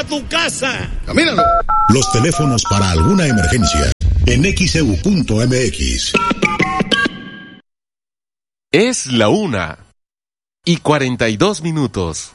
tu casa. ¡Camínalo! Los teléfonos para alguna emergencia en xeu.mx. Es la 1:42.